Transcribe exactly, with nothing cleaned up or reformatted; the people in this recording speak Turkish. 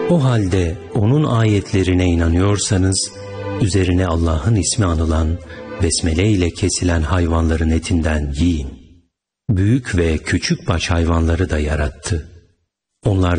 O halde onun ayetlerine inanıyorsanız, üzerine Allah'ın ismi anılan, besmele ile kesilen hayvanların etinden yiyin. Büyük ve küçük baş hayvanları da yarattı. Onlar